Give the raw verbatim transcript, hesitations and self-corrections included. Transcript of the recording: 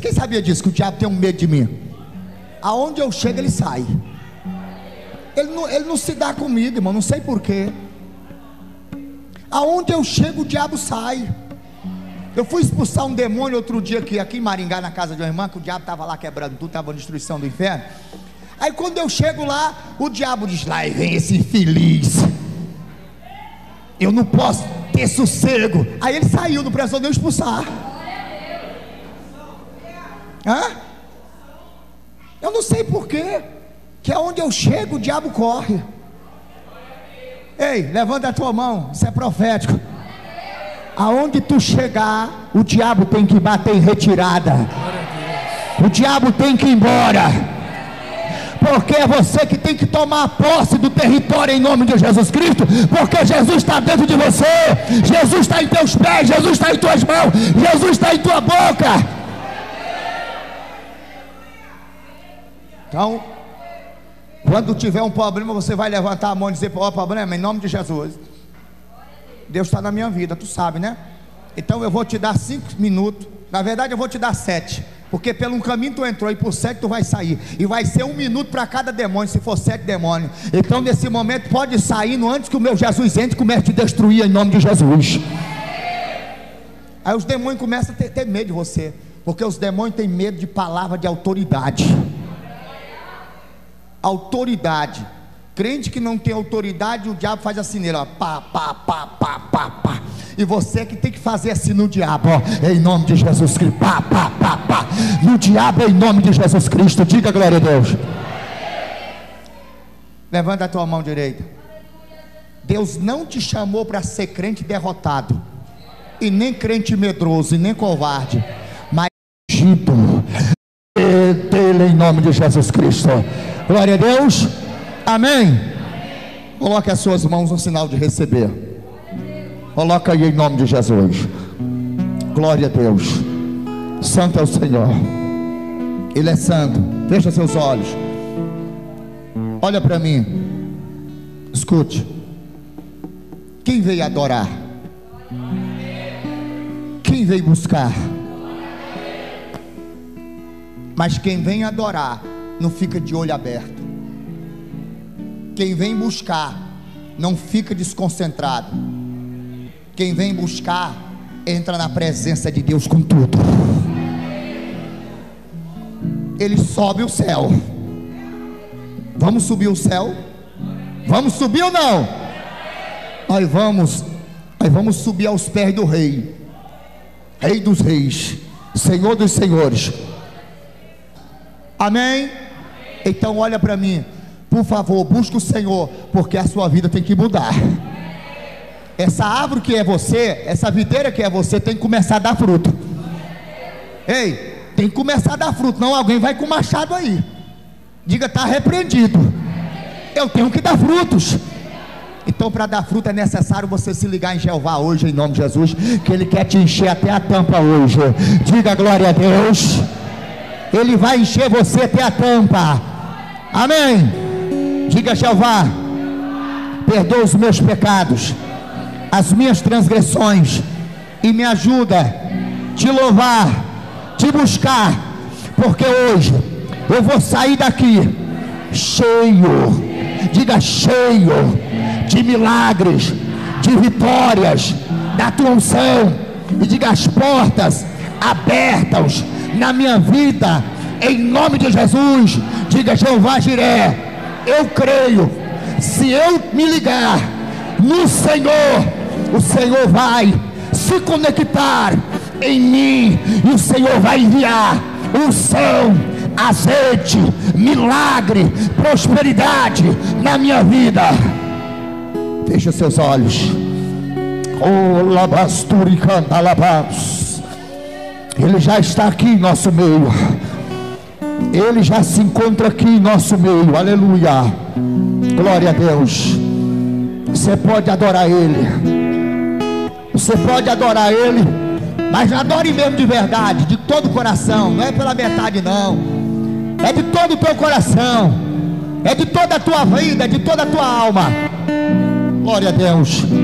Quem sabia disso? Que o diabo tem um medo de mim. Aonde eu chego ele sai. Ele não, ele não se dá comigo, irmão, não sei porquê. Aonde eu chego o diabo sai. Eu fui expulsar um demônio outro dia aqui, aqui em Maringá, na casa de uma irmã, que o diabo estava lá quebrando tudo, estava na destruição do inferno. Aí quando eu chego lá, o diabo diz: lá vem esse infeliz, eu não posso ter sossego. Aí ele saiu, não precisou nem expulsar. Hã? Eu não sei porquê, que aonde eu chego o diabo corre. Ei, levanta a tua mão, isso é profético. Aonde tu chegar, o diabo tem que bater em retirada. O diabo tem que ir embora. Porque é você que tem que tomar posse do território em nome de Jesus Cristo. Porque Jesus está dentro de você. Jesus está em teus pés. Jesus está em tuas mãos. Jesus está em tua boca. Então, quando tiver um problema, você vai levantar a mão e dizer: ó, problema, em nome de Jesus, Deus está na minha vida, tu sabe, né? Então eu vou te dar cinco minutos. Na verdade eu vou te dar sete, porque pelo um caminho tu entrou e por sete tu vai sair. E vai ser um minuto para cada demônio, se for sete demônios. Então nesse momento pode sair antes que o meu Jesus entre e comece a te destruir em nome de Jesus. Aí os demônios começam a ter, ter medo de você, porque os demônios têm medo de palavra de autoridade. Autoridade. Crente que não tem autoridade, o diabo faz assim nele, ó, pá, pá, pá, pá, pá, pá. E você que tem que fazer assim no diabo, ó, em nome de Jesus Cristo, pá, pá, pá, pá. No diabo, em nome de Jesus Cristo. Diga glória a Deus. Levanta a tua mão direita. Deus não te chamou para ser crente derrotado, e nem crente medroso, e nem covarde, mas ungido dele em nome de Jesus Cristo. Glória a Deus. Amém. Coloque as suas mãos no sinal de receber. Coloca aí em nome de Jesus. Glória a Deus. Santo é o Senhor. Ele é santo. Fecha seus olhos. Olha para mim. Escute. Quem veio adorar? Quem veio buscar? Mas quem vem adorar não fica de olho aberto. Quem vem buscar não fica desconcentrado. Quem vem buscar entra na presença de Deus com tudo. Ele sobe o céu. Vamos subir o céu? Vamos subir ou não? Nós vamos, nós vamos subir aos pés do Rei, Rei dos Reis, Senhor dos Senhores. Amém? Então olha para mim. Por favor, busque o Senhor, porque a sua vida tem que mudar. Essa árvore que é você, essa videira que é você, tem que começar a dar fruto. Ei, tem que começar a dar fruto, não alguém vai com machado aí. Diga: está repreendido. Eu tenho que dar frutos. Então para dar fruto é necessário você se ligar em Jeová hoje, em nome de Jesus, que Ele quer te encher até a tampa hoje. Diga glória a Deus. Ele vai encher você até a tampa. Amém. Diga: Jeová, perdoa os meus pecados, as minhas transgressões, e me ajuda a te louvar, te buscar, porque hoje eu vou sair daqui cheio, diga cheio de milagres, de vitórias, da tua unção, e diga: as portas abertas na minha vida, em nome de Jesus. Diga: Jeová Jiré, eu creio, se eu me ligar no Senhor, o Senhor vai se conectar em mim, e o Senhor vai enviar unção, azeite, milagre, prosperidade na minha vida. Feche seus olhos. Oh, labasturi cantalabas. Ele já está aqui em nosso meio. Ele já se encontra aqui em nosso meio. Aleluia. Glória a Deus. Você pode adorar Ele. Você pode adorar Ele, mas adore mesmo de verdade, de todo o coração. Não é pela metade não. É de todo o teu coração. É de toda a tua vida, é de toda a tua alma. Glória a Deus.